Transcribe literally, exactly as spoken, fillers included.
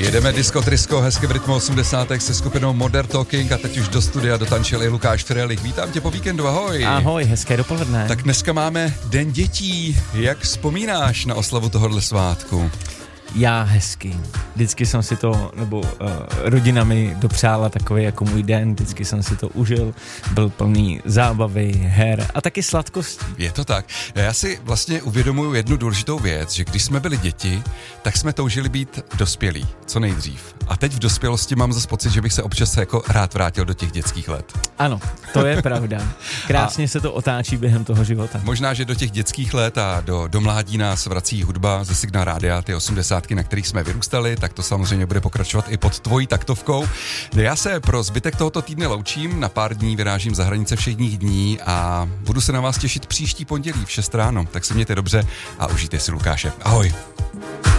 Jedeme Disco Trisko, hezky v rytmu osmdesátek se skupinou Modern Talking a teď už do studia dotančil i Lukáš Firelich. Vítám tě po víkendu, ahoj. Ahoj, hezké dopoledne. Tak dneska máme Den dětí. Jak vzpomínáš na oslavu tohohle svátku? Já hezky. Vždycky jsem si to, nebo uh, rodina mi dopřála takový jako můj den, vždycky jsem si to užil, byl plný zábavy, her a taky sladkostí. Je to tak. Já si vlastně uvědomuju jednu důležitou věc, že když jsme byli děti, tak jsme toužili být dospělí, co nejdřív. A teď v dospělosti mám zase pocit, že bych se občas jako rád vrátil do těch dětských let. Ano, to je pravda. Krásně a se to otáčí během toho života. Možná, že do těch dětských let a do, do mládí nás vrací hudba ze Signál Rádia, ty osmdesátky, na kterých jsme vyrůstali, tak to samozřejmě bude pokračovat i pod tvojí taktovkou. Já se pro zbytek tohoto týdne loučím, na pár dní vyrážím za hranice všedních dní a budu se na vás těšit příští pondělí v šest ráno, tak se mějte dobře a užijte si Lukáše. Ahoj.